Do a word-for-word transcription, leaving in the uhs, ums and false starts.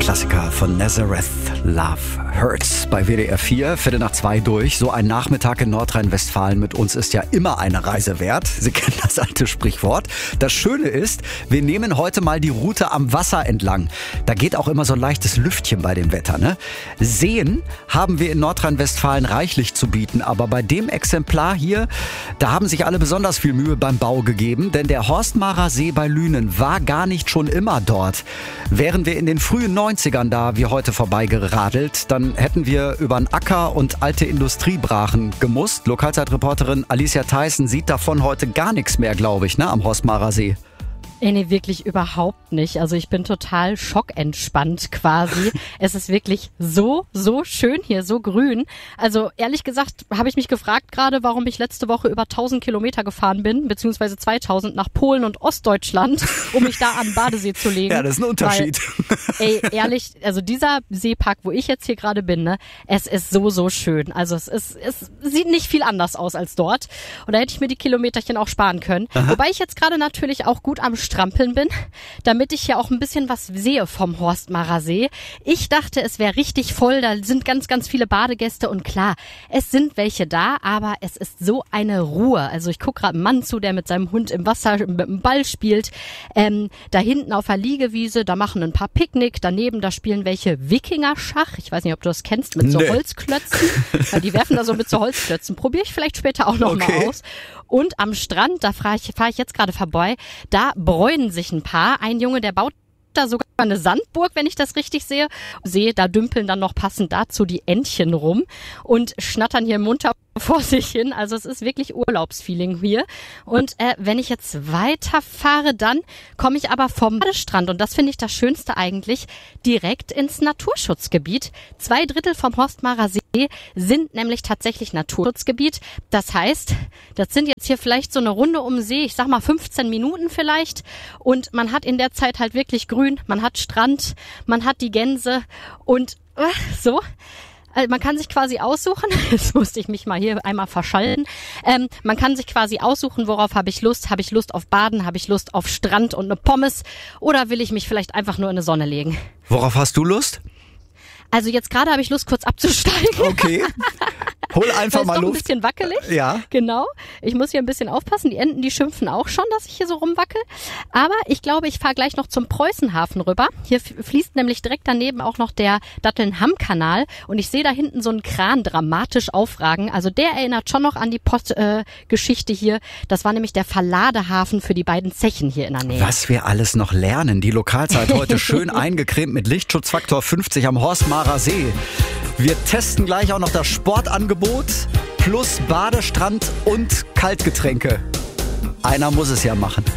Klassiker von Nazareth, Love Hurts bei W D R vier, Viertel nach zwei durch. So ein Nachmittag in Nordrhein-Westfalen mit uns ist ja immer eine Reise wert. Sie kennen das alte Sprichwort. Das Schöne ist, wir nehmen heute mal die Route am Wasser entlang. Da geht auch immer so ein leichtes Lüftchen bei dem Wetter, ne? Seen haben wir in Nordrhein-Westfalen reichlich zu bieten, aber bei dem Exemplar hier, da haben sich alle besonders viel Mühe beim Bau gegeben, denn der Horstmarer See bei Lünen war gar nicht schon immer dort. Wären wir in den frühen neunzigern da wie heute vorbeigeradelt, dann hätten wir über einen Acker und alte Industriebrachen gemusst. Lokalzeitreporterin Alicia Theissen sieht davon heute gar nichts mehr, glaube ich, ne, am Horstmarer See. Ey, nee, wirklich überhaupt nicht. Also ich bin total schockentspannt quasi. Es ist wirklich so, so schön hier, so grün. Also ehrlich gesagt habe ich mich gefragt gerade, warum ich letzte Woche über tausend Kilometer gefahren bin, beziehungsweise zweitausend nach Polen und Ostdeutschland, um mich da am Badesee zu legen. Ja, das ist ein Unterschied. Weil, ey, ehrlich, also dieser Seepark, wo ich jetzt hier gerade bin, ne, es ist so, so schön. Also es ist, es sieht nicht viel anders aus als dort. Und da hätte ich mir die Kilometerchen auch sparen können. Aha. Wobei ich jetzt gerade natürlich auch gut am Strampeln bin, damit ich hier auch ein bisschen was sehe vom Horstmarer See. Ich dachte, es wäre richtig voll, da sind ganz, ganz viele Badegäste und klar, es sind welche da, aber es ist so eine Ruhe. Also ich gucke gerade einen Mann zu, der mit seinem Hund im Wasser mit dem Ball spielt. Ähm, da hinten auf der Liegewiese, da machen ein paar Picknick, daneben, da spielen welche Wikinger-Schach. Ich weiß nicht, ob du das kennst, mit so nee. Holzklötzen. Ja, die werfen da so mit so Holzklötzen. Probiere ich vielleicht später auch noch okay. mal aus. Und am Strand, da fahre ich, fahr ich jetzt gerade vorbei, da bräunen sich ein paar. Ein Junge, der baut da sogar eine Sandburg, wenn ich das richtig sehe. Sehe, da dümpeln dann noch passend dazu die Entchen rum und schnattern hier munter vor sich hin. Also es ist wirklich Urlaubsfeeling hier. Und äh, wenn ich jetzt weiterfahre, dann komme ich aber vom Badestrand. Und das finde ich das Schönste eigentlich, direkt ins Naturschutzgebiet. Zwei Drittel vom Horstmarer See sind nämlich tatsächlich Naturschutzgebiet. Das heißt, das sind jetzt hier vielleicht so eine Runde um den See, ich sag mal fünfzehn Minuten vielleicht. Und man hat in der Zeit halt wirklich grün, man hat Strand, man hat die Gänse und äh, so. Also man kann sich quasi aussuchen, jetzt musste ich mich mal hier einmal verschalten, ähm, man kann sich quasi aussuchen, worauf habe ich Lust, habe ich Lust auf Baden, habe ich Lust auf Strand und eine Pommes oder will ich mich vielleicht einfach nur in die Sonne legen. Worauf hast du Lust? Also jetzt gerade habe ich Lust, kurz abzusteigen. Okay. Hol einfach mal Luft. Ist doch ein bisschen wackelig. Ja. Genau. Ich muss hier ein bisschen aufpassen. Die Enten, die schimpfen auch schon, dass ich hier so rumwackel. Aber ich glaube, ich fahre gleich noch zum Preußenhafen rüber. Hier fließt nämlich direkt daneben auch noch der Datteln-Hamm-Kanal. Und ich sehe da hinten so einen Kran dramatisch aufragen. Also der erinnert schon noch an die Post-Geschichte äh, hier. Das war nämlich der Verladehafen für die beiden Zechen hier in der Nähe. Was wir alles noch lernen. Die Lokalzeit heute schön eingecremt mit Lichtschutzfaktor fünfzig am Horstmarer See. Wir testen gleich auch noch das Sportangebot plus Badestrand und Kaltgetränke. Einer muss es ja machen.